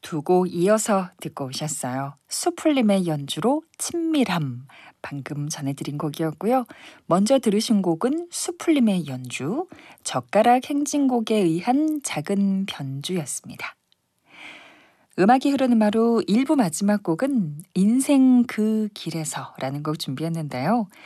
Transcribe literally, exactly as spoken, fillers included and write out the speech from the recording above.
두 곡 이어서 듣고 오셨어요. 수풀림의 연주로 친밀함, 방금 전해드린 곡이었고요. 먼저 들으신 곡은 수풀림의 연주, 젓가락 행진곡에 의한 작은 변주였습니다. 음악이 흐르는 마루 일 부 마지막 곡은 인생 그 길에서 라는 곡 준비했는데요.